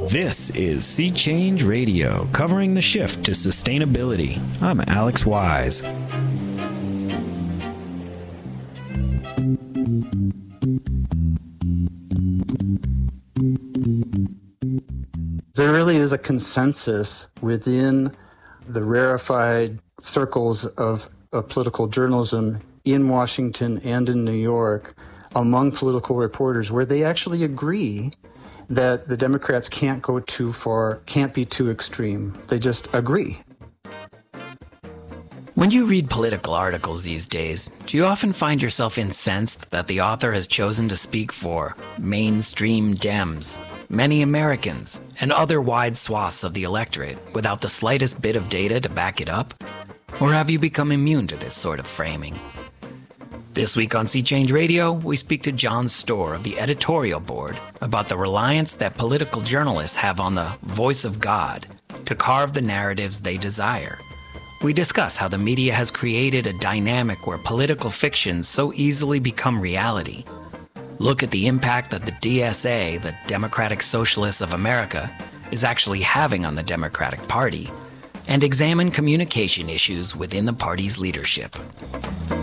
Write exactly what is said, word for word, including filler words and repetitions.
This is Sea Change Radio, covering the shift to sustainability. I'm Alex Wise. There really is a consensus within the rarefied circles of, of political journalism in Washington and in New York among political reporters where they actually agree that the Democrats can't go too far, can't be too extreme. They just agree. When you read political articles these days, do you often find yourself incensed that the author has chosen to speak for mainstream Dems, many Americans, and other wide swaths of the electorate without the slightest bit of data to back it up? Or have you become immune to this sort of framing? This week on Sea Change Radio, we speak to John Storr of the editorial board about the reliance that political journalists have on the voice of God to carve the narratives they desire. We discuss how the media has created a dynamic where political fictions so easily become reality. Look at the impact that the D S A, the Democratic Socialists of America, is actually having on the Democratic Party, and examine communication issues within the party's leadership.